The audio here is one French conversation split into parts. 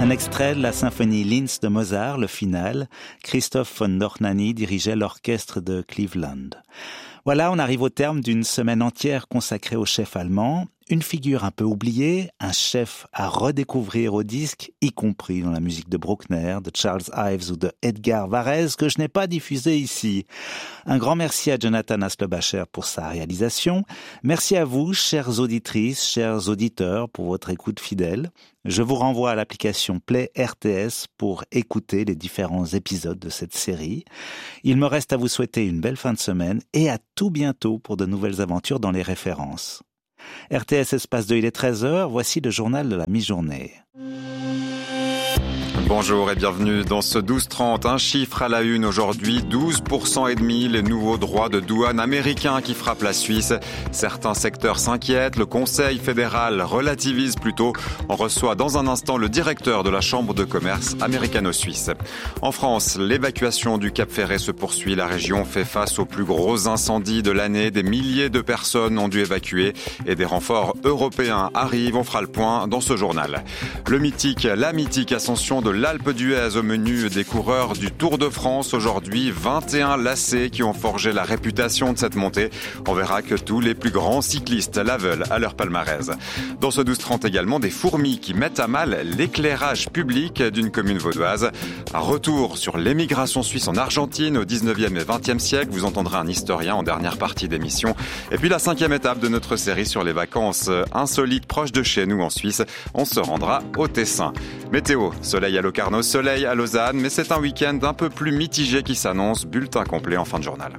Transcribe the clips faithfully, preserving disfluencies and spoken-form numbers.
Un extrait de la symphonie Linz de Mozart, le final. Christoph von Dohnanyi dirigeait l'orchestre de Cleveland. Voilà, on arrive au terme d'une semaine entière consacrée au chef allemand. Une figure un peu oubliée, un chef à redécouvrir au disque, y compris dans la musique de Bruckner, de Charles Ives ou de Edgar Varèse, que je n'ai pas diffusé ici. Un grand merci à Jonathan Aslebacher pour sa réalisation. Merci à vous, chères auditrices, chers auditeurs, pour votre écoute fidèle. Je vous renvoie à l'application Play R T S pour écouter les différents épisodes de cette série. Il me reste à vous souhaiter une belle fin de semaine et à tout bientôt pour de nouvelles aventures dans les références. R T S Espace deux, il est treize heures, voici le journal de la mi-journée. Bonjour et bienvenue dans ce douze trente. Un chiffre à la une aujourd'hui, douze pour cent et demi, les nouveaux droits de douane américains qui frappent la Suisse. Certains secteurs s'inquiètent, le Conseil fédéral relativise plutôt. On reçoit dans un instant le directeur de la Chambre de commerce américano-suisse. En France, l'évacuation du Cap Ferret se poursuit. La région fait face aux plus gros incendies de l'année. Des milliers de personnes ont dû évacuer et des renforts européens arrivent. On fera le point dans ce journal. Le mythique, la mythique ascension de l'Alpe d'Huez au menu des coureurs du Tour de France. Aujourd'hui, vingt et un lacets qui ont forgé la réputation de cette montée. On verra que tous les plus grands cyclistes la veulent à leur palmarès. Dans ce douze trente également, des fourmis qui mettent à mal l'éclairage public d'une commune vaudoise. Un retour sur l'émigration suisse en Argentine au dix-neuvième et vingtième siècle. Vous entendrez un historien en dernière partie d'émission. Et puis la cinquième étape de notre série sur les vacances insolites proches de chez nous en Suisse. On se rendra au Tessin. Météo, soleil à Locarno, soleil à Lausanne, mais c'est un week-end un peu plus mitigé qui s'annonce. Bulletin complet en fin de journal.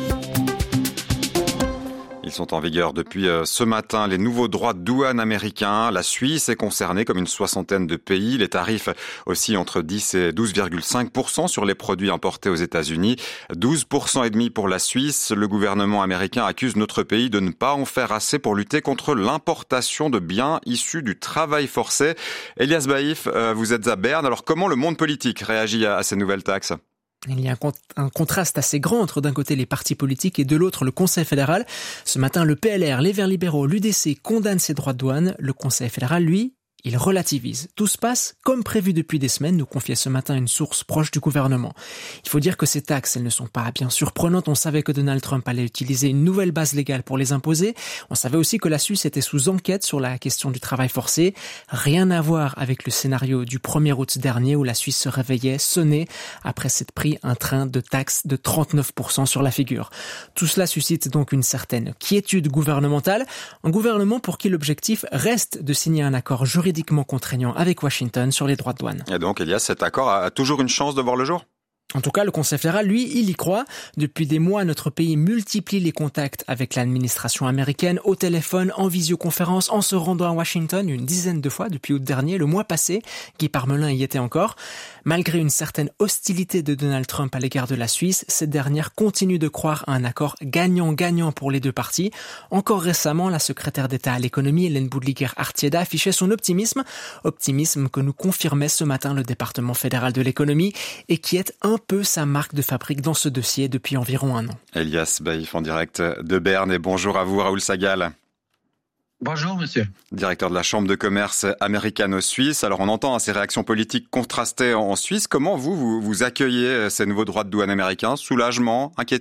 Ils sont en vigueur depuis ce matin, les nouveaux droits de douane américains. La Suisse est concernée comme une soixantaine de pays. Les tarifs aussi entre dix et douze virgule cinq pour cent sur les produits importés aux États-Unis. douze pour cent et demi pour la Suisse. Le gouvernement américain accuse notre pays de ne pas en faire assez pour lutter contre l'importation de biens issus du travail forcé. Elias Baïf, vous êtes à Berne. Alors comment le monde politique réagit à ces nouvelles taxes ? Il y a un, cont- un contraste assez grand entre d'un côté les partis politiques et de l'autre le Conseil fédéral. Ce matin, le P L R, les Verts libéraux, l'U D C condamnent ces droits de douane. Le Conseil fédéral, lui, il relativise. Tout se passe comme prévu depuis des semaines, nous confiait ce matin une source proche du gouvernement. Il faut dire que ces taxes, elles ne sont pas bien surprenantes. On savait que Donald Trump allait utiliser une nouvelle base légale pour les imposer. On savait aussi que la Suisse était sous enquête sur la question du travail forcé. Rien à voir avec le scénario du premier août dernier où la Suisse se réveillait sonnée après s'être pris un train de taxes de trente-neuf pour cent sur la figure. Tout cela suscite donc une certaine quiétude gouvernementale. Un gouvernement pour qui l'objectif reste de signer un accord juridique contraignant avec Washington sur les droits de douane. Et donc, Elias, cet accord a toujours une chance de voir le jour ? En tout cas, le Conseil fédéral, lui, il y croit. Depuis des mois, notre pays multiplie les contacts avec l'administration américaine au téléphone, en visioconférence, en se rendant à Washington une dizaine de fois depuis août dernier, le mois passé. Guy Parmelin y était encore. Malgré une certaine hostilité de Donald Trump à l'égard de la Suisse, cette dernière continue de croire à un accord gagnant-gagnant pour les deux parties. Encore récemment, la secrétaire d'État à l'économie, Hélène Boudliger-Artieda, affichait son optimisme. Optimisme que nous confirmait ce matin le département fédéral de l'économie et qui est un peu sa marque de fabrique dans ce dossier depuis environ un an. Elias Baïf en direct de Berne et bonjour à vous Raoul Sagal. Bonjour monsieur. Directeur de la Chambre de commerce américano-suisse. Alors on entend ces réactions politiques contrastées en Suisse. Comment vous, vous, vous accueillez ces nouveaux droits de douane américains ? Soulagement, inquiétude ?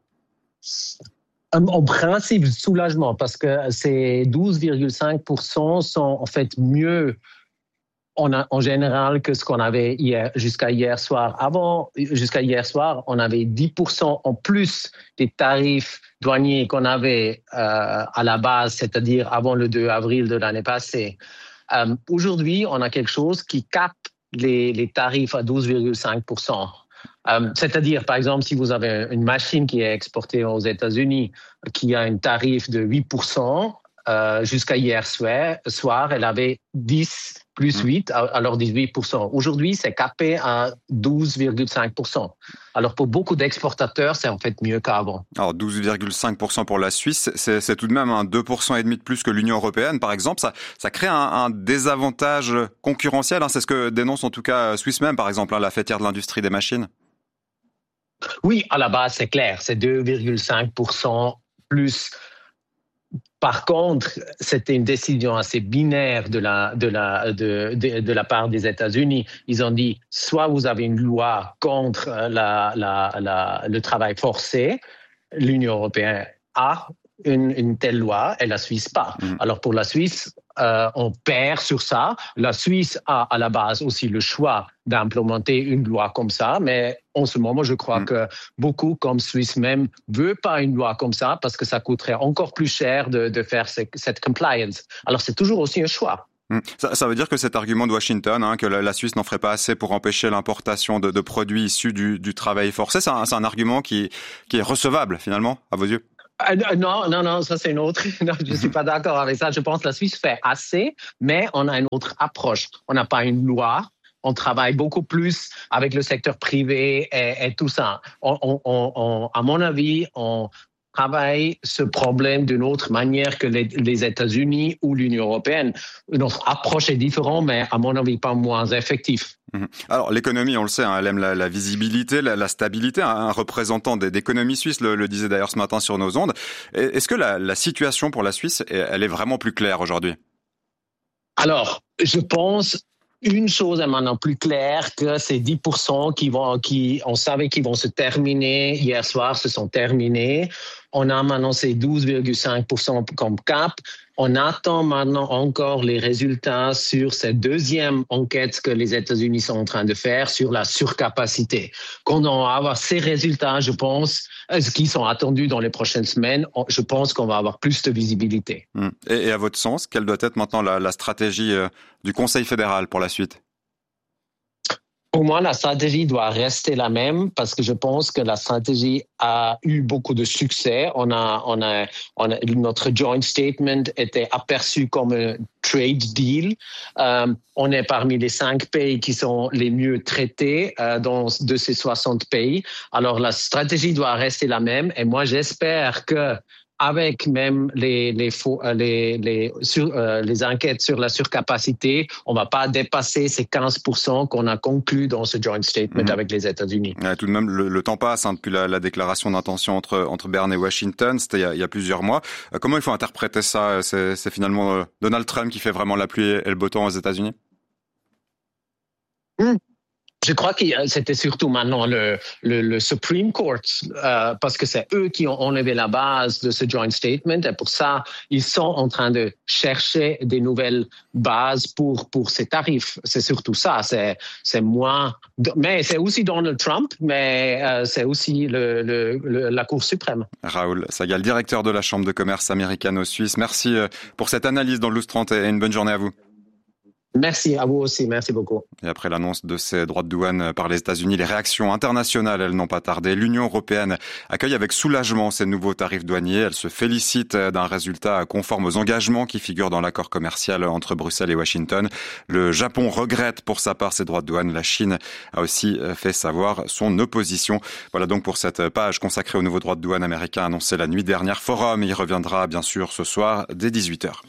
En principe, soulagement, parce que ces douze virgule cinq pour cent sont en fait mieux On a, en général que ce qu'on avait hier, jusqu'à hier soir. Avant, jusqu'à hier soir, on avait dix pour cent en plus des tarifs douaniers qu'on avait euh, à la base, c'est-à-dire avant le deux avril de l'année passée. Euh, aujourd'hui, on a quelque chose qui capte les, les tarifs à douze virgule cinq pour cent. Euh, c'est-à-dire, par exemple, si vous avez une machine qui est exportée aux États-Unis, qui a un tarif de huit pour cent, euh, jusqu'à hier soir, soir, elle avait dix plus huit, alors dix-huit pour cent. Aujourd'hui, c'est capé à douze virgule cinq pour cent. Alors, pour beaucoup d'exportateurs, c'est en fait mieux qu'avant. Alors, douze virgule cinq pour cent pour la Suisse, c'est, c'est tout de même un deux pour cent et demi de plus que l'Union européenne, par exemple. Ça, ça crée un, un désavantage concurrentiel, hein. C'est ce que dénonce en tout cas Suisse même, par exemple, hein, la fêtière de l'industrie des machines. Oui, à la base, c'est clair. C'est deux virgule cinq pour cent plus Par contre, c'était une décision assez binaire de la, de la, de, de, de la part des États-Unis. Ils ont dit, soit vous avez une loi contre la, la, la, le travail forcé, l'Union européenne a une, une telle loi et la Suisse pas. Mmh. Alors pour la Suisse, euh, on perd sur ça. La Suisse a à la base aussi le choix d'implémenter une loi comme ça, mais en ce moment, je crois mmh. que beaucoup, comme Suisse même, ne veulent pas une loi comme ça parce que ça coûterait encore plus cher de, de faire ce, cette compliance. Alors c'est toujours aussi un choix. Ça, ça veut dire que cet argument de Washington, hein, que la, la Suisse n'en ferait pas assez pour empêcher l'importation de, de produits issus du, du travail forcé, c'est un, c'est un argument qui, qui est recevable finalement, à vos yeux? Euh, non, non, non, ça c'est une autre. Non, je ne suis pas d'accord avec ça. Je pense que la Suisse fait assez, mais on a une autre approche. On n'a pas une loi. On travaille beaucoup plus avec le secteur privé et, et tout ça. On, on, on, à mon avis, on travaille ce problème d'une autre manière que les, les États-Unis ou l'Union européenne. Notre approche est différente, mais à mon avis, pas moins effective. Alors l'économie, on le sait, hein, elle aime la, la visibilité, la, la stabilité. Un représentant d'économie suisse le, le disait d'ailleurs ce matin sur nos ondes. Est-ce que la, la situation pour la Suisse, elle est vraiment plus claire aujourd'hui? Alors, je pense... Une chose est maintenant plus claire, que ces dix pour cent qui vont, qui, on savait qu'ils vont se terminer hier soir, se sont terminés. On a maintenant ces douze virgule cinq pour cent comme cap. On attend maintenant encore les résultats sur cette deuxième enquête que les États-Unis sont en train de faire sur la surcapacité. Quand on va avoir ces résultats, je pense, qui sont attendus dans les prochaines semaines, je pense qu'on va avoir plus de visibilité. Et, et à votre sens, quelle doit être maintenant la, la stratégie euh, du Conseil fédéral pour la suite? Pour moi, la stratégie doit rester la même parce que je pense que la stratégie a eu beaucoup de succès. On a, on a, on a notre joint statement était aperçu comme un trade deal. Euh, on est parmi les cinq pays qui sont les mieux traités euh, dans de ces soixante pays. Alors la stratégie doit rester la même et moi j'espère que avec même les les faux, les les sur, euh, les enquêtes sur la surcapacité, on va pas dépasser ces quinze pour cent qu'on a conclus dans ce joint statement mmh. avec les États-Unis. Ouais, tout de même, le, le temps passe hein, depuis la, la déclaration d'intention entre entre Berne et Washington, c'était il y a, il y a plusieurs mois. Euh, comment il faut interpréter ça? C'est, c'est finalement euh, Donald Trump qui fait vraiment la pluie et le beau temps aux États-Unis? mmh. Je crois que c'était surtout maintenant le, le, le Supreme Court, euh, parce que c'est eux qui ont enlevé la base de ce joint statement. Et pour ça, ils sont en train de chercher des nouvelles bases pour pour ces tarifs. C'est surtout ça. C'est c'est moins, mais c'est aussi Donald Trump, mais euh, c'est aussi le, le, le la Cour suprême. Raoul Sagal, directeur de la Chambre de commerce américano-suisse. Merci pour cette analyse dans le douze trente et une bonne journée à vous. Merci à vous aussi, merci beaucoup. Et après l'annonce de ces droits de douane par les États-Unis, les réactions internationales, elles n'ont pas tardé. L'Union européenne accueille avec soulagement ces nouveaux tarifs douaniers. Elle se félicite d'un résultat conforme aux engagements qui figurent dans l'accord commercial entre Bruxelles et Washington. Le Japon regrette pour sa part ces droits de douane. La Chine a aussi fait savoir son opposition. Voilà donc pour cette page consacrée aux nouveaux droits de douane américains annoncés la nuit dernière. Forum y reviendra bien sûr ce soir dès dix-huit heures.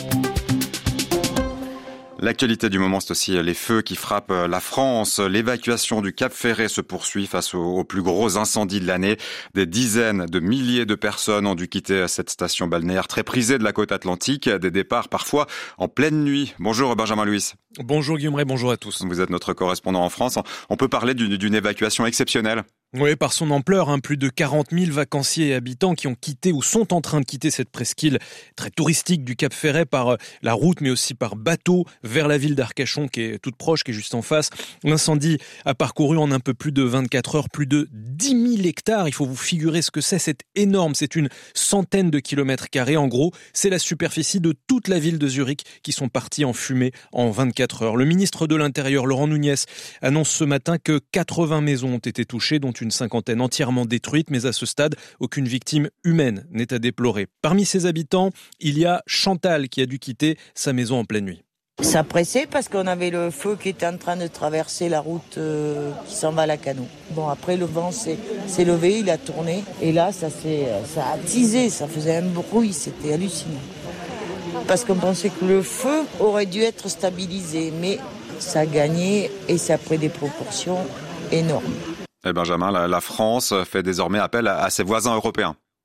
L'actualité du moment, c'est aussi les feux qui frappent la France. L'évacuation du Cap Ferret se poursuit face aux plus gros incendies de l'année. Des dizaines de milliers de personnes ont dû quitter cette station balnéaire très prisée de la côte atlantique. Des départs parfois en pleine nuit. Bonjour Benjamin Louis. Bonjour Guillaume Ray, bonjour à tous. Vous êtes notre correspondant en France. On peut parler d'une, d'une évacuation exceptionnelle? Oui, par son ampleur, hein, plus de quarante mille vacanciers et habitants qui ont quitté ou sont en train de quitter cette presqu'île très touristique du Cap Ferret par la route mais aussi par bateau vers la ville d'Arcachon qui est toute proche, qui est juste en face. L'incendie a parcouru en un peu plus de vingt-quatre heures plus de dix mille hectares. Il faut vous figurer ce que c'est, c'est énorme, c'est une centaine de kilomètres carrés. En gros, c'est la superficie de toute la ville de Zurich qui sont partis en fumée en vingt-quatre heures. Le ministre de l'Intérieur, Laurent Nunez, annonce ce matin que quatre-vingts maisons ont été touchées, dont une cinquantaine entièrement détruite, mais à ce stade, aucune victime humaine n'est à déplorer. Parmi ces habitants, il y a Chantal qui a dû quitter sa maison en pleine nuit. Ça pressait parce qu'on avait le feu qui était en train de traverser la route euh, qui s'en va à Lacanau. Bon, après le vent s'est, s'est levé, il a tourné et là ça, s'est, ça a attisé, ça faisait un bruit, c'était hallucinant. Parce qu'on pensait que le feu aurait dû être stabilisé, mais ça a gagné et ça a pris des proportions énormes. Et Benjamin, la, la France fait désormais appel à, à ses voisins européens.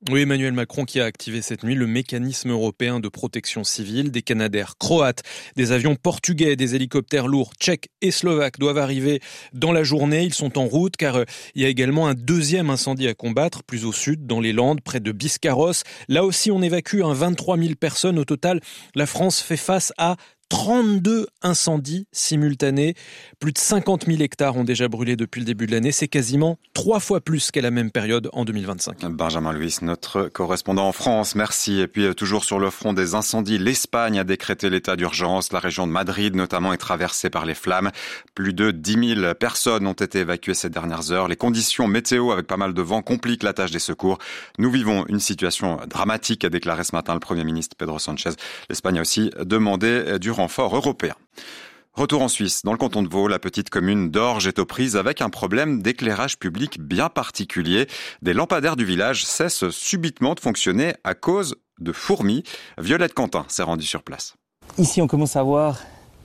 Oui, Emmanuel Macron qui a activé cette nuit le mécanisme européen de protection civile. Des Canadair croates, des avions portugais, des hélicoptères lourds tchèques et slovaques doivent arriver dans la journée. Ils sont en route car il y a également un deuxième incendie à combattre, plus au sud, dans les Landes, près de Biscarrosse. Là aussi, on évacue un vingt-trois mille personnes. Au total, la France fait face à trente-deux incendies simultanés. Plus de cinquante mille hectares ont déjà brûlé depuis le début de l'année. C'est quasiment trois fois plus qu'à la même période en deux mille vingt-cinq. Benjamin Louis, notre correspondant en France, merci. Et puis toujours sur le front des incendies, l'Espagne a décrété l'état d'urgence. La région de Madrid notamment est traversée par les flammes. Plus de dix mille personnes ont été évacuées ces dernières heures. Les conditions météo avec pas mal de vent compliquent la tâche des secours. Nous vivons une situation dramatique, a déclaré ce matin le Premier ministre Pedro Sánchez. L'Espagne a aussi demandé du renfort européen. Retour en Suisse, dans le canton de Vaud, la petite commune d'Orge est aux prises avec un problème d'éclairage public bien particulier. Des lampadaires du village cessent subitement de fonctionner à cause de fourmis. Violette Quentin s'est rendue sur place. Ici, on commence à voir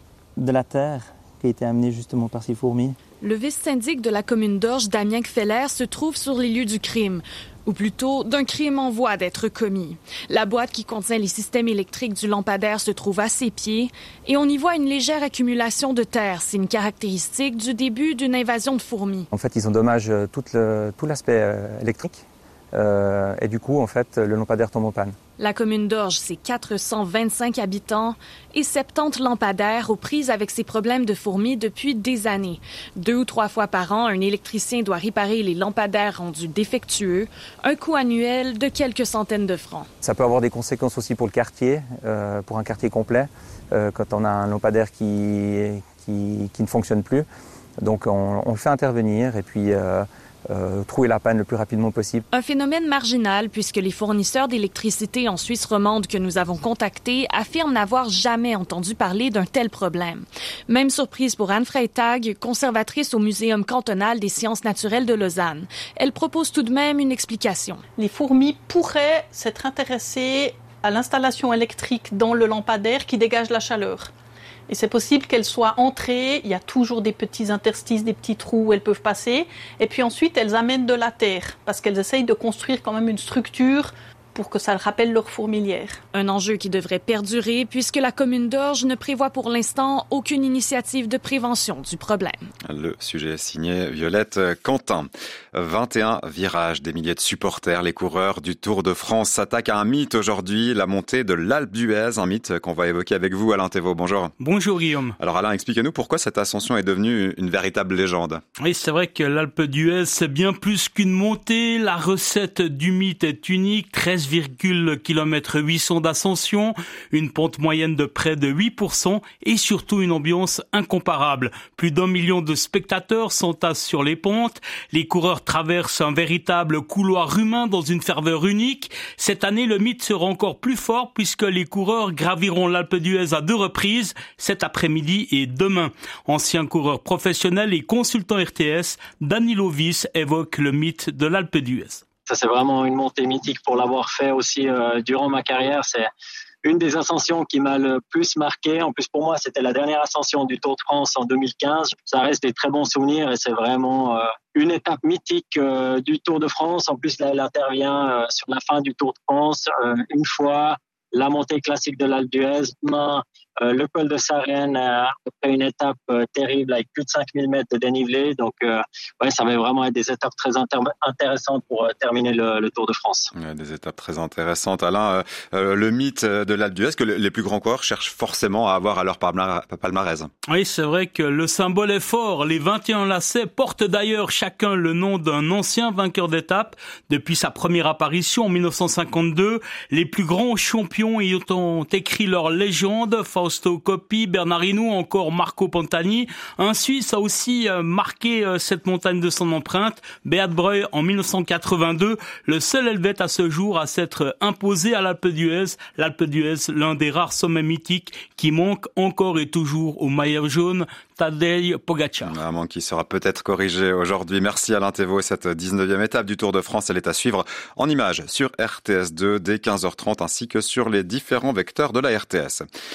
de la terre qui a été amenée justement par ces fourmis. Le vice-syndic de la commune d'Orge, Damien Kfeller, se trouve sur les lieux du crime, ou plutôt d'un crime en voie d'être commis. La boîte qui contient les systèmes électriques du lampadaire se trouve à ses pieds et on y voit une légère accumulation de terre. C'est une caractéristique du début d'une invasion de fourmis. En fait, ils endommagent tout, le, tout l'aspect euh, électrique euh, et du coup, en fait, le lampadaire tombe en panne. La commune d'Orge, c'est quatre cent vingt-cinq habitants et soixante-dix lampadaires aux prises avec ces problèmes de fourmis depuis des années. Deux ou trois fois par an, un électricien doit réparer les lampadaires rendus défectueux, un coût annuel de quelques centaines de francs. Ça peut avoir des conséquences aussi pour le quartier, euh, pour un quartier complet, euh, quand on a un lampadaire qui, qui, qui ne fonctionne plus. Donc on, on le fait intervenir et puis... Euh, Euh, trouver la panne le plus rapidement possible. Un phénomène marginal puisque les fournisseurs d'électricité en Suisse romande que nous avons contactés affirment n'avoir jamais entendu parler d'un tel problème. Même surprise pour Anne Freytag, conservatrice au Muséum cantonal des sciences naturelles de Lausanne. Elle propose tout de même une explication. Les fourmis pourraient s'être intéressées à l'installation électrique dans le lampadaire qui dégage la chaleur. Et c'est possible qu'elles soient entrées, il y a toujours des petits interstices, des petits trous où elles peuvent passer. Et puis ensuite, elles amènent de la terre, parce qu'elles essayent de construire quand même une structure pour que ça rappelle leur fourmilière. Un enjeu qui devrait perdurer puisque la commune d'Orge ne prévoit pour l'instant aucune initiative de prévention du problème. Le sujet est signé Violette Quentin. vingt et un virages, des milliers de supporters. Les coureurs du Tour de France s'attaquent à un mythe aujourd'hui, la montée de l'Alpe d'Huez, un mythe qu'on va évoquer avec vous, Alain Thévault. Bonjour. Bonjour Guillaume. Alors Alain, expliquez-nous pourquoi cette ascension est devenue une véritable légende. Oui, c'est vrai que l'Alpe d'Huez, c'est bien plus qu'une montée. La recette du mythe est unique, treize virgule huit cents d'ascension, une pente moyenne de près de huit pour cent et surtout une ambiance incomparable. Plus d'un million de spectateurs s'entassent sur les pentes. Les coureurs traversent un véritable couloir humain dans une ferveur unique. Cette année, le mythe sera encore plus fort puisque les coureurs graviront l'Alpe d'Huez à deux reprises, cet après-midi et demain. Ancien coureur professionnel et consultant R T S, Danilo Vis évoque le mythe de l'Alpe d'Huez. Ça, c'est vraiment une montée mythique pour l'avoir fait aussi euh, durant ma carrière. C'est une des ascensions qui m'a le plus marqué. En plus, pour moi, c'était la dernière ascension du Tour de France en deux mille quinze. Ça reste des très bons souvenirs et c'est vraiment euh, une étape mythique euh, du Tour de France. En plus, là, elle intervient euh, sur la fin du Tour de France. Euh, une fois, la montée classique de l'Alpe d'Huez, demain, euh, le col de Sarenne, euh, après une étape euh, terrible avec plus de cinq mille mètres de dénivelé. Donc, euh, ouais, ça va vraiment être des étapes très inter- intéressantes pour euh, terminer le, le Tour de France. Ouais, des étapes très intéressantes. Alain, euh, euh, le mythe de l'Alpe d'Huez, que les plus grands coureurs cherchent forcément à avoir à leur palmarès. Oui, c'est vrai que le symbole est fort. Les vingt et un lacets portent d'ailleurs chacun le nom d'un ancien vainqueur d'étape. Depuis sa première apparition en dix-neuf cent cinquante-deux, les plus grands champions y ont écrit leur légende. Fausto Coppi, Bernard Hinault, encore Marco Pantani. Un Suisse a aussi marqué cette montagne de son empreinte, Beat Breuil en dix-neuf cent quatre-vingt-deux, le seul Helvète à ce jour à s'être imposé à l'Alpe d'Huez. L'Alpe d'Huez, l'un des rares sommets mythiques qui manque encore et toujours au maillot jaune, Tadej Pogačar. Un manque qui sera peut-être corrigé aujourd'hui. Merci Alain Thévault. Et cette dix-neuvième étape du Tour de France, elle est à suivre en images sur R T S deux dès quinze heures trente ainsi que sur les différents vecteurs de la R T S. Du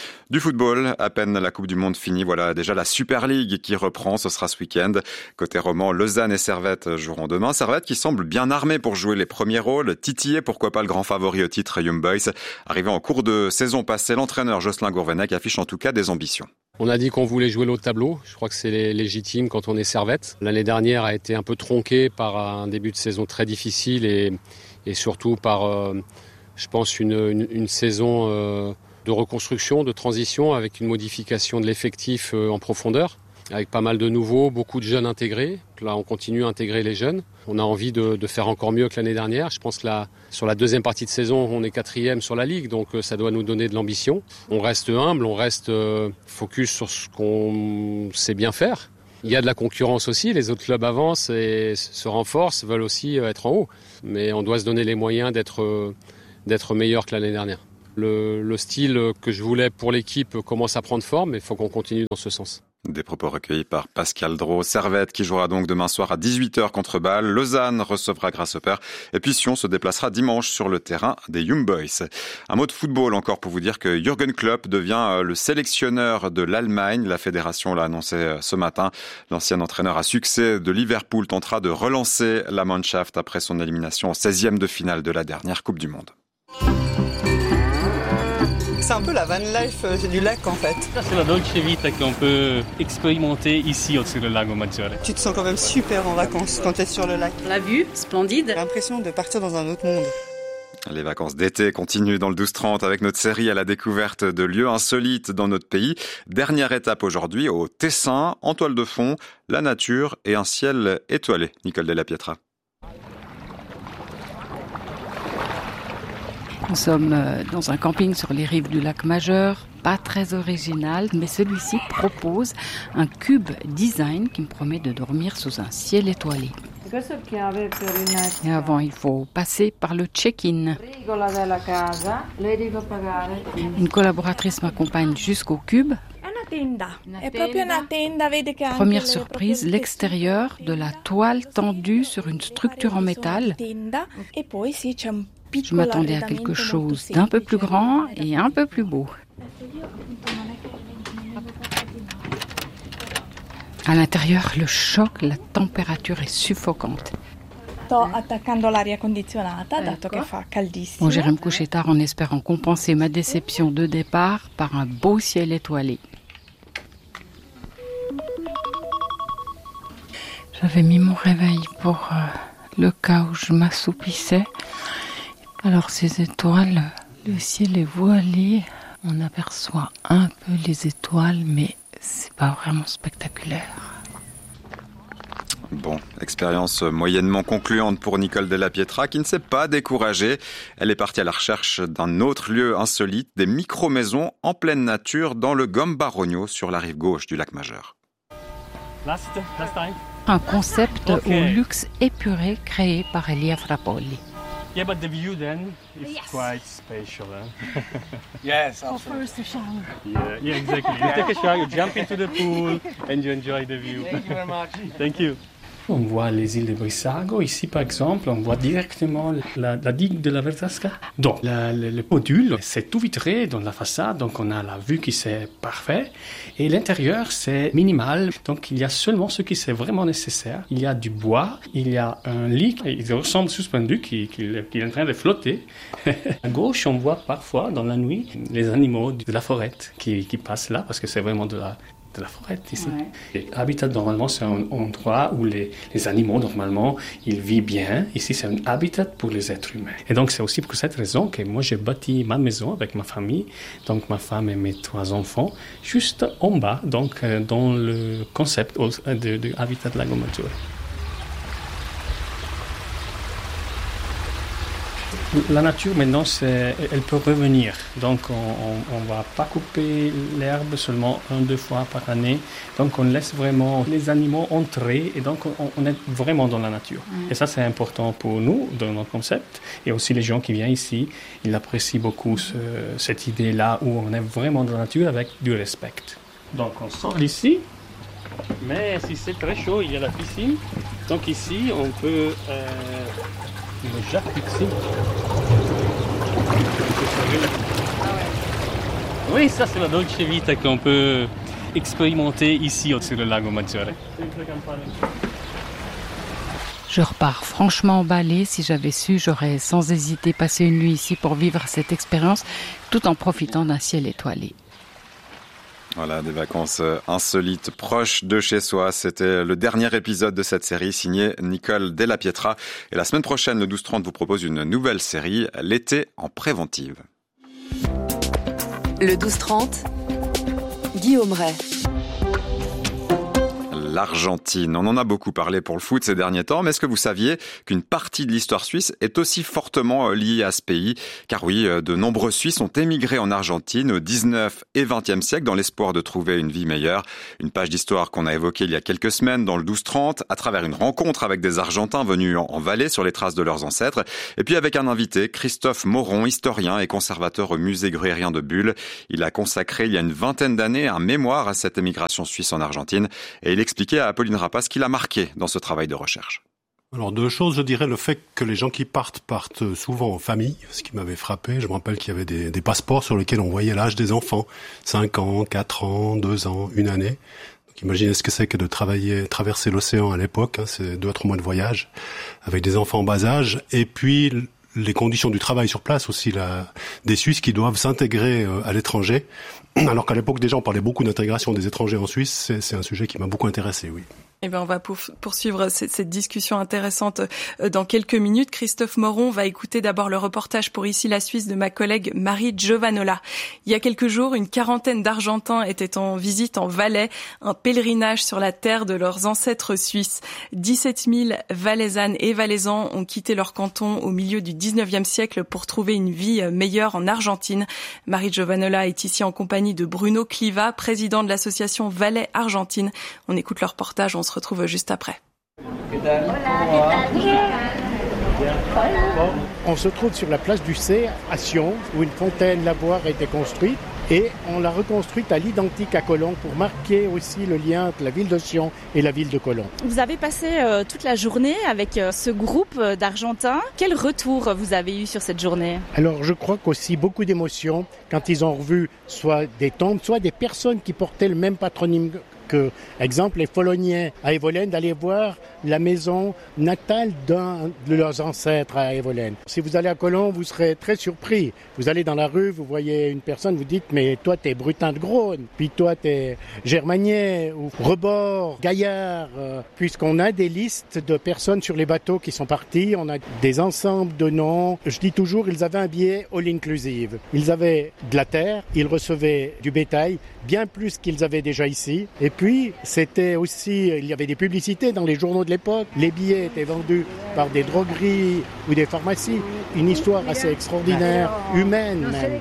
football, à peine la Coupe du Monde finie, voilà déjà la Super League qui reprend, ce sera ce week-end. Côté roman, Lausanne et Servette joueront demain. Servette qui semble bien armé pour jouer les premiers rôles, titillé pourquoi pas le grand favori au titre Young Boys. Arrivé en cours de saison passée, l'entraîneur Jocelyn Gourvenec affiche en tout cas des ambitions. On a dit qu'on voulait jouer le haut de tableau, je crois que c'est légitime quand on est Servette. L'année dernière a été un peu tronquée par un début de saison très difficile et, et surtout par, euh, je pense, une, une, une saison... Euh, de reconstruction, de transition avec une modification de l'effectif en profondeur, avec pas mal de nouveaux, beaucoup de jeunes intégrés. Là, on continue à intégrer les jeunes. On a envie de, de faire encore mieux que l'année dernière. Je pense que là, sur la deuxième partie de saison, on est quatrième sur la Ligue, donc ça doit nous donner de l'ambition. On reste humble, on reste focus sur ce qu'on sait bien faire. Il y a de la concurrence aussi, les autres clubs avancent et se renforcent, veulent aussi être en haut. Mais on doit se donner les moyens d'être, d'être meilleur que l'année dernière. Le, le style que je voulais pour l'équipe commence à prendre forme et il faut qu'on continue dans ce sens. Des propos recueillis par Pascal Draud. Servette qui jouera donc demain soir à dix-huit heures contre Bâle. Lausanne recevra Grasshopper. Et puis Sion se déplacera dimanche sur le terrain des Young Boys. Un mot de football encore pour vous dire que Jürgen Klopp devient le sélectionneur de l'Allemagne. La fédération l'a annoncé ce matin. L'ancien entraîneur à succès de Liverpool tentera de relancer la Mannschaft après son élimination en seizième de finale de la dernière Coupe du Monde. C'est un peu la van life du lac en fait. Ça c'est la Dolce Vita qu'on peut expérimenter ici au-dessus du lago Maggiore. Tu te sens quand même super en vacances quand tu es sur le lac. La vue, splendide. J'ai l'impression de partir dans un autre monde. Les vacances d'été continuent dans le douze trente avec notre série à la découverte de lieux insolites dans notre pays. Dernière étape aujourd'hui au Tessin, en toile de fond, la nature et un ciel étoilé. Nicole Della Pietra. Nous sommes dans un camping sur les rives du lac Majeur, pas très original, mais celui-ci propose un cube design qui me promet de dormir sous un ciel étoilé. Et avant, il faut passer par le check-in. Une collaboratrice m'accompagne jusqu'au cube. Première surprise, l'extérieur de la toile tendue sur une structure en métal. Je m'attendais à quelque chose d'un peu plus grand et un peu plus beau. À l'intérieur, le choc, la température est suffocante. Bon, j'irai me coucher tard en espérant compenser ma déception de départ par un beau ciel étoilé. J'avais mis mon réveil pour euh, le cas où je m'assoupissais. Alors ces étoiles, le ciel est voilé, on aperçoit un peu les étoiles, mais c'est pas vraiment spectaculaire. Bon, expérience moyennement concluante pour Nicole Della Pietra qui ne s'est pas découragée. Elle est partie à la recherche d'un autre lieu insolite, des micro-maisons en pleine nature dans le Gamba Rogno sur la rive gauche du lac Majeur. Last, last time. Un concept okay. Au luxe épuré créé par Elia Frappoli. Yeah, but the view then is yes. Quite spatial. Huh? Yes, absolutely. First a shower. Yeah, yeah, exactly. You take a shower, you jump into the pool, and you enjoy the view. Thank you very much. Thank you. On voit les îles de Brissago. Ici, par exemple, on voit directement la, la digue de la Verzasca. Donc, la, le, le module, c'est tout vitré dans la façade, donc on a la vue qui c'est parfait. Et l'intérieur, c'est minimal, donc il y a seulement ce qui c'est vraiment nécessaire. Il y a du bois, il y a un lit, il ressemble suspendu, qui, qui, qui est en train de flotter. À gauche, on voit parfois, dans la nuit, les animaux de la forêt qui, qui passent là, parce que c'est vraiment de la... de la forêt ici. Ouais. Habitat, normalement, c'est un endroit où les, les animaux, normalement, ils vivent bien. Ici, c'est un habitat pour les êtres humains. Et donc, c'est aussi pour cette raison que moi, j'ai bâti ma maison avec ma famille, donc ma femme et mes trois enfants, juste en bas, donc dans le concept de, de Habitat Lago Maggiore. La nature, maintenant, c'est, elle peut revenir. Donc, on ne va pas couper l'herbe seulement un, deux fois par année. Donc, on laisse vraiment les animaux entrer et donc, on, on est vraiment dans la nature. Mmh. Et ça, c'est important pour nous, dans notre concept. Et aussi, les gens qui viennent ici, ils apprécient beaucoup ce, cette idée-là où on est vraiment dans la nature avec du respect. Donc, on sort d'ici. Mais si c'est très chaud, il y a la piscine. Donc, ici, on peut... Euh, le jacuzzi. Oui, ça c'est la Dolce Vita qu'on peut expérimenter ici sur le lago Maggiore. Je repars franchement emballée. Si j'avais su, j'aurais sans hésiter passé une nuit ici pour vivre cette expérience, tout en profitant d'un ciel étoilé. Voilà, des vacances insolites proches de chez soi. C'était le dernier épisode de cette série signé Nicole Della Pietra. Et la semaine prochaine, le douze trente vous propose une nouvelle série, L'été en préventive. Le douze trente, Guillaume Ray. L'Argentine. On en a beaucoup parlé pour le foot ces derniers temps, mais est-ce que vous saviez qu'une partie de l'histoire suisse est aussi fortement liée à ce pays ? Car oui, de nombreux Suisses ont émigré en Argentine au dix-neuvième et vingtième siècle dans l'espoir de trouver une vie meilleure. Une page d'histoire qu'on a évoquée il y a quelques semaines dans le douze trente, à travers une rencontre avec des Argentins venus en Valais sur les traces de leurs ancêtres, et puis avec un invité, Christophe Moron, historien et conservateur au musée gruyérien de Bulle. Il a consacré il y a une vingtaine d'années un mémoire à cette émigration suisse en Argentine, et il explique à Apolline Rapace qu'il a marqué dans ce travail de recherche. Alors deux choses, je dirais le fait que les gens qui partent partent souvent en famille, ce qui m'avait frappé. Je me rappelle qu'il y avait des, des passeports sur lesquels on voyait l'âge des enfants, cinq ans, quatre ans, deux ans, une année. Donc imaginez ce que c'est que de travailler, traverser l'océan à l'époque, hein, c'est deux à trois mois de voyage, avec des enfants en bas âge, et puis les conditions du travail sur place aussi, là, des Suisses qui doivent s'intégrer à l'étranger. Alors qu'à l'époque, déjà, on parlait beaucoup d'intégration des étrangers en Suisse. C'est, c'est un sujet qui m'a beaucoup intéressé, oui. Eh bien, on va poursuivre cette discussion intéressante dans quelques minutes. Christophe Moron va écouter d'abord le reportage pour Ici la Suisse de ma collègue Marie Giovanola. Il y a quelques jours, une quarantaine d'Argentins étaient en visite en Valais, un pèlerinage sur la terre de leurs ancêtres suisses. dix-sept mille Valaisannes et Valaisans ont quitté leur canton au milieu du dix-neuvième siècle pour trouver une vie meilleure en Argentine. Marie Giovanola est ici en compagnie de Bruno Cliva, président de l'association Valais Argentine. On écoute le reportage, on se retrouve juste après. On se trouve sur la place du C à Sion, où une fontaine lavoir a été construite, et on l'a reconstruite à l'identique à Colomb pour marquer aussi le lien entre la ville de Sion et la ville de Colomb. Vous avez passé euh, toute la journée avec euh, ce groupe d'Argentins. Quel retour vous avez eu sur cette journée ? Alors je crois qu'aussi beaucoup d'émotions quand ils ont revu soit des tombes, soit des personnes qui portaient le même patronyme que, exemple, les Foloniens à Evolène, d'aller voir la maison natale d'un de leurs ancêtres à Evolène. Si vous allez à Colomb, vous serez très surpris. Vous allez dans la rue, vous voyez une personne, vous dites « mais toi, t'es Brutin de Grosne, puis toi, t'es Germanier, ou Rebord, Gaillard euh, », puisqu'on a des listes de personnes sur les bateaux qui sont partis, on a des ensembles de noms. Je dis toujours, ils avaient un billet all-inclusive. Ils avaient de la terre, ils recevaient du bétail, bien plus qu'ils avaient déjà ici. Et puis, c'était aussi, il y avait des publicités dans les journaux de l'époque. Les billets étaient vendus par des drogueries ou des pharmacies. Une histoire assez extraordinaire, humaine même.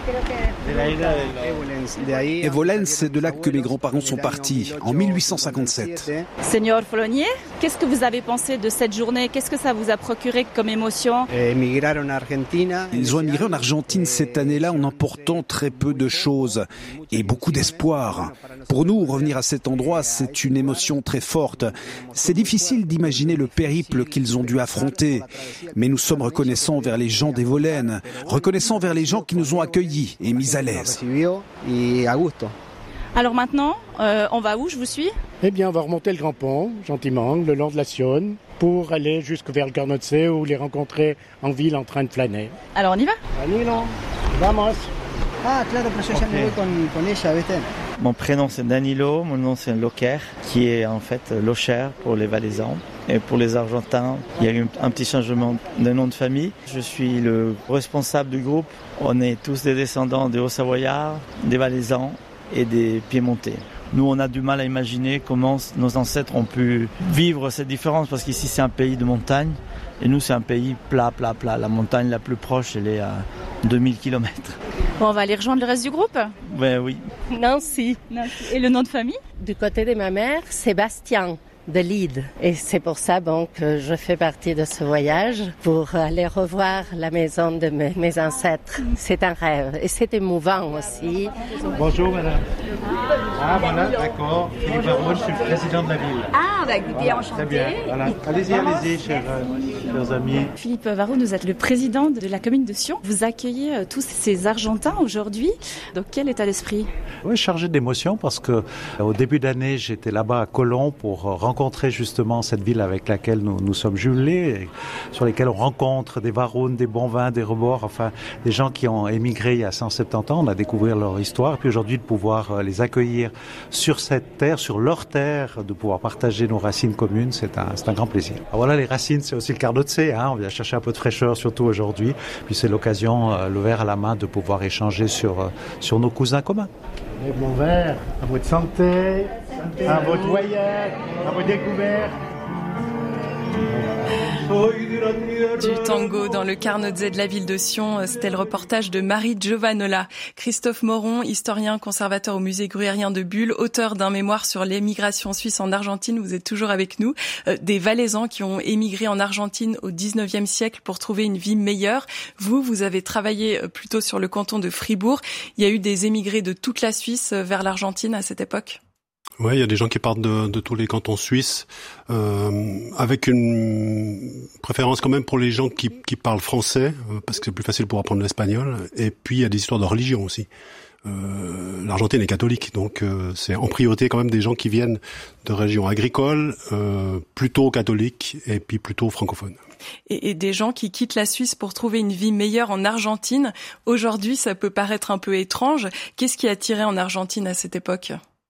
Evolène, c'est de là que mes grands-parents sont partis, en mille huit cent cinquante-sept. Seigneur Folonier, qu'est-ce que vous avez pensé de cette journée ? Qu'est-ce que ça vous a procuré comme émotion ? Ils ont émigré en Argentine cette année-là en emportant très peu de choses et beaucoup d'espoir. Pour nous, revenir à cet endroit, c'est une émotion très forte. C'est difficile d'imaginer le périple qu'ils ont dû affronter. Mais nous sommes reconnaissants envers les gens d'Evolène, reconnaissants envers les gens qui nous ont accueillis et mis à l'aise. Alors maintenant, euh, on va où, je vous suis ? Eh bien, on va remonter le Grand Pont, gentiment, le long de la Saône, pour aller jusque vers le Garnotse, ou les rencontrer en ville en train de flâner. Alors on y va ? Danilo, vamos. Ah, claro, pero yo ya me voy con, con ella, ¿viste? Mon prénom c'est Danilo, mon nom c'est Locher, qui est en fait Locher pour les Valaisans. Et pour les Argentins, il y a eu un petit changement de nom de famille. Je suis le responsable du groupe. On est tous des descendants des Hauts-Savoyards, des Valaisans et des Piémontais. Nous, on a du mal à imaginer comment nos ancêtres ont pu vivre cette différence, parce qu'ici, c'est un pays de montagne, et nous, c'est un pays plat, plat, plat. La montagne la plus proche, elle est à deux mille kilomètres. Bon, on va aller rejoindre le reste du groupe ? Ben oui. Nancy. Nancy. Et le nom de famille ? Du côté de ma mère, Sébastien. de l'île. Et c'est pour ça bon, que je fais partie de ce voyage pour aller revoir la maison de mes, mes ancêtres. C'est un rêve et c'est émouvant aussi. Bonjour madame. Ah voilà, d'accord. Philippe Varron, je suis le président de la ville. Ah, bah, écoutez, voilà, enchanté. Très bien, voilà. Allez-y, allez-y, chers, chers amis. Philippe Varron, vous êtes le président de la commune de Sion. Vous accueillez euh, tous ces Argentins aujourd'hui. Donc quel état d'esprit? Oui, chargé d'émotion parce que au début d'année, j'étais là-bas à Colón pour rencontrer justement cette ville avec laquelle nous, nous sommes jumelés, sur lesquelles on rencontre des Varrones, des Bonvins, des Rebords, enfin des gens qui ont émigré il y a cent soixante-dix ans. On a découvert leur histoire, puis aujourd'hui de pouvoir les accueillir sur cette terre, sur leur terre, de pouvoir partager nos racines communes, c'est un, c'est un grand plaisir. Alors voilà, les racines, c'est aussi le Cardo de C, hein, on vient chercher un peu de fraîcheur, surtout aujourd'hui, puis c'est l'occasion, euh, le verre à la main, de pouvoir échanger sur, euh, sur nos cousins communs. Et bon verre, à votre santé, à votre voyage, à vos découvertes. Du tango dans le Carnotze de la ville de Sion, c'était le reportage de Marie Giovanola. Christophe Moron, historien, conservateur au musée gruyérien de Bulle, auteur d'un mémoire sur l'émigration suisse en Argentine, vous êtes toujours avec nous. Euh, des Valaisans qui ont émigré en Argentine au dix-neuvième siècle pour trouver une vie meilleure. Vous, vous avez travaillé plutôt sur le canton de Fribourg. Il y a eu des émigrés de toute la Suisse vers l'Argentine à cette époque? Ouais, il y a des gens qui partent de, de tous les cantons suisses, euh, avec une préférence quand même pour les gens qui, qui parlent français, euh, parce que c'est plus facile pour apprendre l'espagnol. Et puis il y a des histoires de religion aussi. Euh, L'Argentine est catholique, donc euh, c'est en priorité quand même des gens qui viennent de régions agricoles, euh, plutôt catholiques et puis plutôt francophones. Et, et des gens qui quittent la Suisse pour trouver une vie meilleure en Argentine. Aujourd'hui, ça peut paraître un peu étrange. Qu'est-ce qui a attiré en Argentine à cette époque ?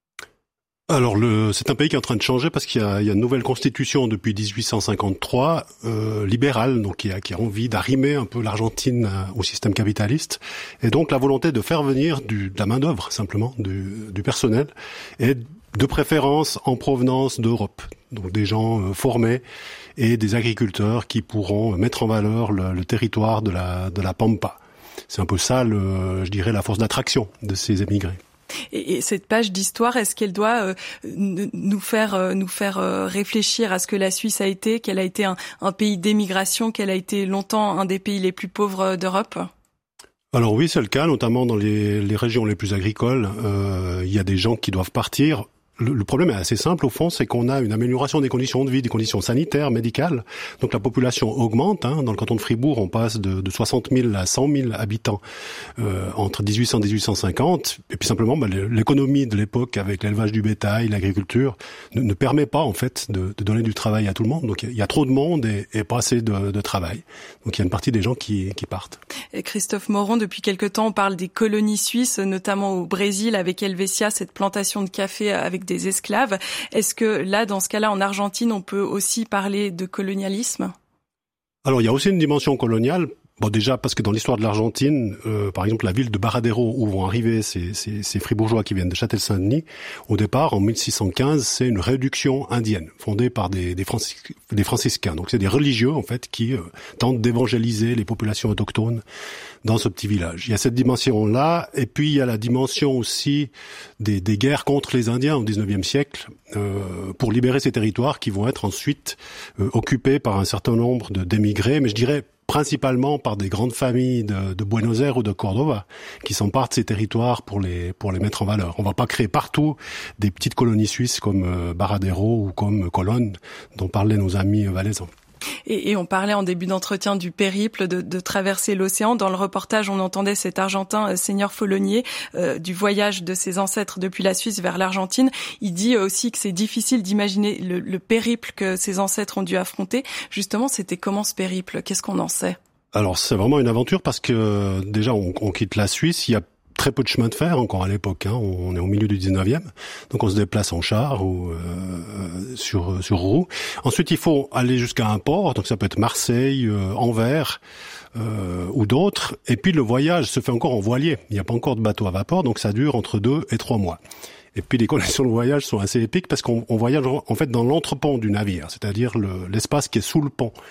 Alors, le, c'est un pays qui est en train de changer parce qu'il y a, il y a une nouvelle constitution depuis dix-huit cent cinquante-trois, euh, libérale, donc qui a, qui a envie d'arrimer un peu l'Argentine au système capitaliste, et donc la volonté de faire venir du, de la main d'œuvre simplement, du, du personnel, et de préférence en provenance d'Europe, donc des gens euh, formés et des agriculteurs qui pourront mettre en valeur le, le territoire de la, de la Pampa. C'est un peu ça, le, je dirais, la force d'attraction de ces émigrés. Et, et cette page d'histoire, est-ce qu'elle doit euh, nous faire euh, nous faire euh, réfléchir à ce que la Suisse a été, qu'elle a été un, un pays d'émigration, qu'elle a été longtemps un des pays les plus pauvres d'Europe ? Alors oui, c'est le cas, notamment dans les, les régions les plus agricoles. Euh, il y a des gens qui doivent partir. Le, le problème est assez simple, au fond, c'est qu'on a une amélioration des conditions de vie, des conditions sanitaires, médicales. Donc la population augmente. Hein. Dans le canton de Fribourg, on passe de, de soixante mille à cent mille habitants euh, entre dix-huit cents et dix-huit cent cinquante. Et puis simplement, bah, l'économie de l'époque, avec l'élevage du bétail, l'agriculture, ne, ne permet pas en fait de, de donner du travail à tout le monde. Donc il y, y a trop de monde et, et pas assez de, de travail. Donc il y a une partie des gens qui, qui partent. Et Christophe Moron, depuis quelque temps, on parle des colonies suisses, notamment au Brésil, avec Helvetia, cette plantation de café avec des esclaves. Est-ce que là, dans ce cas-là, en Argentine, on peut aussi parler de colonialisme ? Alors, il y a aussi une dimension coloniale. Bon, déjà, parce que dans l'histoire de l'Argentine, euh, par exemple, la ville de Baradero, où vont arriver ces, ces, ces fribourgeois qui viennent de Châtel-Saint-Denis, au départ, en mille six cent quinze, c'est une réduction indienne, fondée par des, des, francis, des franciscains. Donc, c'est des religieux, en fait, qui euh, tentent d'évangéliser les populations autochtones dans ce petit village. Il y a cette dimension-là, et puis il y a la dimension aussi des, des guerres contre les Indiens au dix-neuvième siècle, euh, pour libérer ces territoires qui vont être ensuite euh, occupés par un certain nombre de, d'émigrés, mais je dirais principalement par des grandes familles de, de Buenos Aires ou de Córdoba, qui s'emparent de ces territoires pour les, pour les mettre en valeur. On va pas créer partout des petites colonies suisses comme euh, Baradero ou comme Colonne, dont parlaient nos amis valaisans. Et, et on parlait en début d'entretien du périple, de, de traverser l'océan. Dans le reportage, on entendait cet Argentin, euh, Seigneur Follonier, euh, du voyage de ses ancêtres depuis la Suisse vers l'Argentine. Il dit aussi que c'est difficile d'imaginer le, le périple que ses ancêtres ont dû affronter. Justement, c'était comment ce périple ? Qu'est-ce qu'on en sait ? Alors, c'est vraiment une aventure parce que déjà, on, on quitte la Suisse. Il y a très peu de chemin de fer encore à l'époque, hein. On est au milieu du dix-neuvième, donc on se déplace en char ou euh, sur sur roue. Ensuite, il faut aller jusqu'à un port, donc ça peut être Marseille, euh, Anvers euh, ou d'autres. Et puis le voyage se fait encore en voilier. Il n'y a pas encore de bateau à vapeur, donc ça dure entre deux et trois mois. Et puis les conditions de voyage sont assez épiques parce qu'on on voyage en fait dans l'entrepont du navire, c'est-à-dire le, l'espace qui est sous le pont.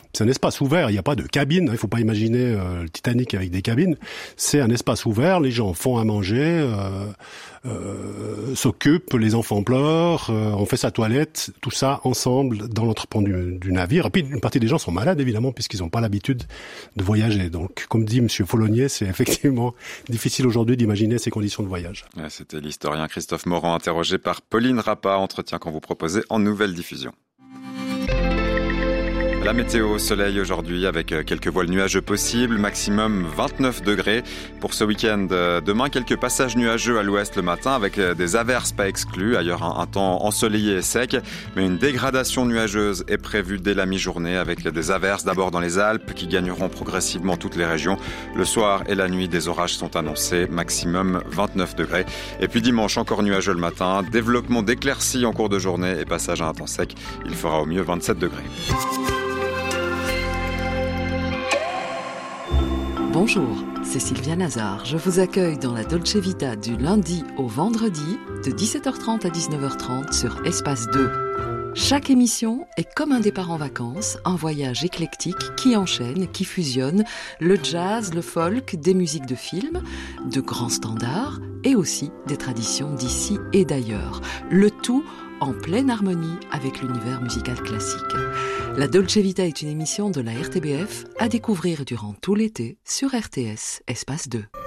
C'est un espace ouvert, il n'y a pas de cabine, il ne faut pas imaginer euh, le Titanic avec des cabines. C'est un espace ouvert, les gens font à manger, euh, euh, s'occupent, les enfants pleurent, euh, on fait sa toilette, tout ça ensemble dans l'entrepont du, du navire. Et puis une partie des gens sont malades évidemment puisqu'ils n'ont pas l'habitude de voyager. Donc comme dit Monsieur Follonier, c'est effectivement difficile aujourd'hui d'imaginer ces conditions de voyage. C'était l'historien Christophe Morand interrogé par Pauline Rappa, entretien qu'on vous proposait en nouvelle diffusion. La météo, soleil aujourd'hui avec quelques voiles nuageux possibles, maximum vingt-neuf degrés. Pour ce week-end, demain, quelques passages nuageux à l'ouest le matin avec des averses pas exclues. Ailleurs, un, un temps ensoleillé et sec, mais une dégradation nuageuse est prévue dès la mi-journée avec des averses d'abord dans les Alpes qui gagneront progressivement toutes les régions. Le soir et la nuit, des orages sont annoncés, maximum vingt-neuf degrés. Et puis dimanche, encore nuageux le matin, développement d'éclaircies en cours de journée et passage à un temps sec. Il fera au mieux vingt-sept degrés. Bonjour, c'est Sylvia Nazar. Je vous accueille dans la Dolce Vita du lundi au vendredi de dix-sept heures trente à dix-neuf heures trente sur Espace deux. Chaque émission est comme un départ en vacances, un voyage éclectique qui enchaîne, qui fusionne le jazz, le folk, des musiques de films, de grands standards et aussi des traditions d'ici et d'ailleurs. Le tout en pleine harmonie avec l'univers musical classique. La Dolce Vita est une émission de la R T B F à découvrir durant tout l'été sur R T S Espace deux.